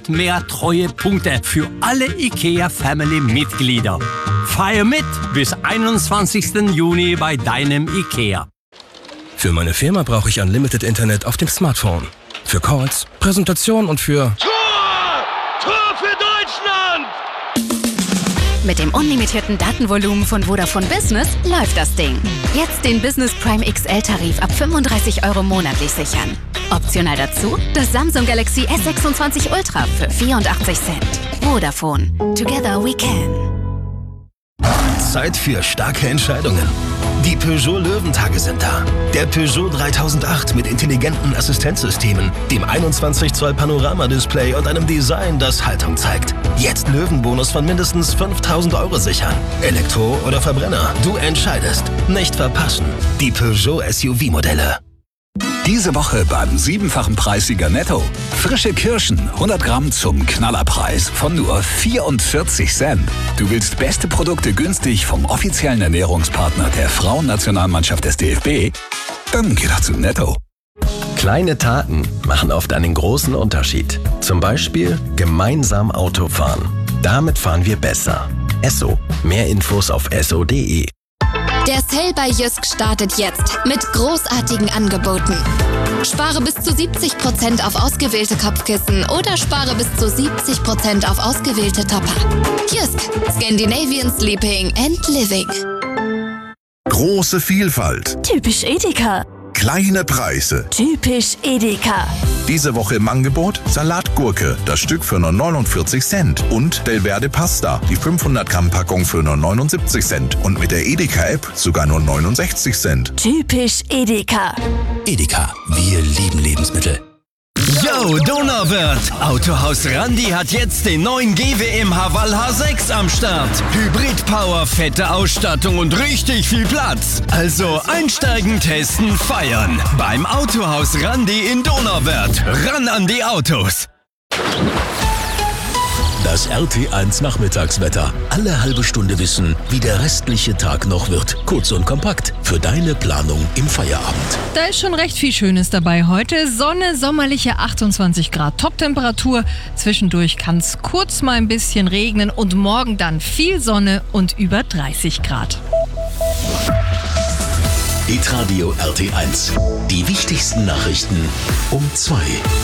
Mehr Treuepunkte für alle IKEA-Family-Mitglieder. Feier mit bis 21. Juni bei deinem IKEA. Für meine Firma brauche ich Unlimited Internet auf dem Smartphone. Für Calls, Präsentation und für... Tor für Deutschland! Mit dem unlimitierten Datenvolumen von Vodafone Business läuft das Ding. Jetzt den Business Prime XL-Tarif ab 35 € monatlich sichern. Optional dazu das Samsung Galaxy S26 Ultra für 84 Cent. Vodafone. Together we can. Zeit für starke Entscheidungen. Die Peugeot Löwentage sind da. Der Peugeot 3008 mit intelligenten Assistenzsystemen, dem 21 Zoll Panoramadisplay und einem Design, das Haltung zeigt. Jetzt Löwenbonus von mindestens 5.000 € sichern. Elektro oder Verbrenner, du entscheidest. Nicht verpassen. Die Peugeot SUV-Modelle. Diese Woche beim 7-fachen Preissieger Netto. Frische Kirschen, 100 Gramm zum Knallerpreis von nur 44 Cent. Du willst beste Produkte günstig vom offiziellen Ernährungspartner der Frauennationalmannschaft des DFB? Dann geh doch zu Netto. Kleine Taten machen oft einen großen Unterschied. Zum Beispiel gemeinsam Auto fahren. Damit fahren wir besser. Esso. Mehr Infos auf esso.de. Der Sale bei Jysk startet jetzt mit großartigen Angeboten. Spare bis zu 70% auf ausgewählte Kopfkissen oder spare bis zu 70% auf ausgewählte Topper. Jysk, Scandinavian Sleeping and Living. Große Vielfalt. Typisch Edeka. Kleine Preise. Typisch Edeka. Diese Woche im Angebot Salatgurke, das Stück für nur 49 Cent. Und Delverde Pasta, die 500 Gramm Packung für nur 79 Cent. Und mit der Edeka-App sogar nur 69 Cent. Typisch Edeka. Edeka, wir lieben Lebensmittel. Yo, Donauwörth! Autohaus Randi hat jetzt den neuen GWM Haval H6 am Start. Hybrid-Power, fette Ausstattung und richtig viel Platz. Also einsteigen, testen, feiern. Beim Autohaus Randi in Donauwörth. Ran an die Autos! Das RT1 Nachmittagswetter. Alle halbe Stunde wissen, wie der restliche Tag noch wird. Kurz und kompakt für deine Planung im Feierabend. Da ist schon recht viel Schönes dabei heute. Sonne, sommerliche 28 Grad Top-Temperatur. Zwischendurch kann es kurz mal ein bisschen regnen und morgen dann viel Sonne und über 30 Grad. Hitradio RT1. Die wichtigsten Nachrichten um 2.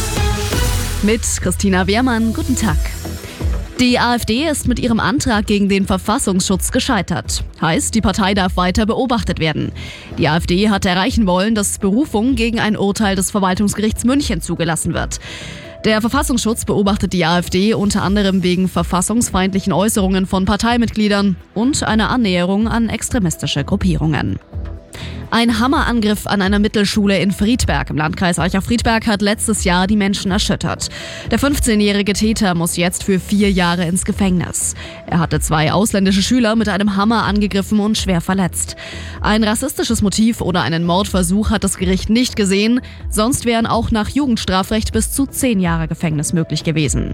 Mit Christina Wehrmann, guten Tag. Die AfD ist mit ihrem Antrag gegen den Verfassungsschutz gescheitert. Heißt, die Partei darf weiter beobachtet werden. Die AfD hat erreichen wollen, dass Berufung gegen ein Urteil des Verwaltungsgerichts München zugelassen wird. Der Verfassungsschutz beobachtet die AfD unter anderem wegen verfassungsfeindlichen Äußerungen von Parteimitgliedern und einer Annäherung an extremistische Gruppierungen. Ein Hammerangriff an einer Mittelschule in Friedberg im Landkreis Eicher-Friedberg hat letztes Jahr die Menschen erschüttert. Der 15-jährige Täter muss jetzt für 4 Jahre ins Gefängnis. Er hatte 2 ausländische Schüler mit einem Hammer angegriffen und schwer verletzt. Ein rassistisches Motiv oder einen Mordversuch hat das Gericht nicht gesehen, sonst wären auch nach Jugendstrafrecht bis zu 10 Jahre Gefängnis möglich gewesen.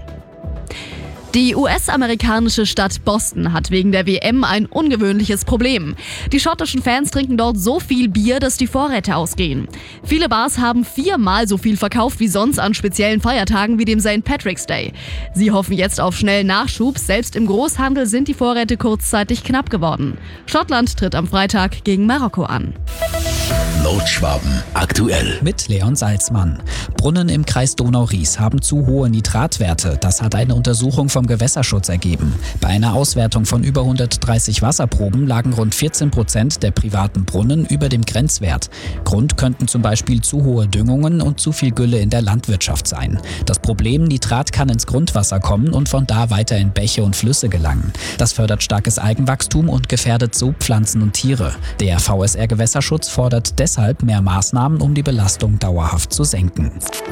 Die US-amerikanische Stadt Boston hat wegen der WM ein ungewöhnliches Problem. Die schottischen Fans trinken dort so viel Bier, dass die Vorräte ausgehen. Viele Bars haben 4-mal so viel verkauft wie sonst an speziellen Feiertagen wie dem St. Patrick's Day. Sie hoffen jetzt auf schnellen Nachschub. Selbst im Großhandel sind die Vorräte kurzzeitig knapp geworden. Schottland tritt am Freitag gegen Marokko an. Nordschwaben aktuell. Mit Leon Salzmann. Brunnen im Kreis Donau-Ries haben zu hohe Nitratwerte. Das hat eine Untersuchung vom Gewässerschutz ergeben. Bei einer Auswertung von über 130 Wasserproben lagen rund 14% der privaten Brunnen über dem Grenzwert. Grund könnten zum Beispiel zu hohe Düngungen und zu viel Gülle in der Landwirtschaft sein. Das Problem, Nitrat kann ins Grundwasser kommen und von da weiter in Bäche und Flüsse gelangen. Das fördert starkes Algenwachstum und gefährdet so Pflanzen und Tiere. Der VSR Gewässerschutz fordert deshalb mehr Maßnahmen, um die Belastung dauerhaft zu senken.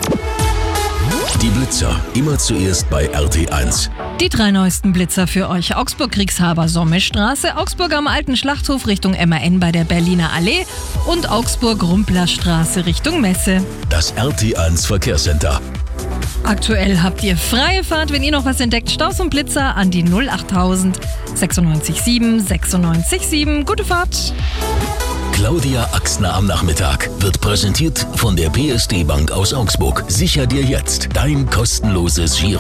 Die Blitzer, immer zuerst bei RT1. Die 3 neuesten Blitzer für euch. Augsburg-Kriegshaber-Sommestraße, Augsburg am Alten Schlachthof Richtung MAN bei der Berliner Allee und Augsburg-Rumplerstraße Richtung Messe. Das RT1 Verkehrscenter. Aktuell habt ihr freie Fahrt, wenn ihr noch was entdeckt. Staus und Blitzer an die 08000 967 967. Gute Fahrt! Claudia Axner am Nachmittag wird präsentiert von der PSD Bank aus Augsburg. Sicher dir jetzt dein kostenloses Giro.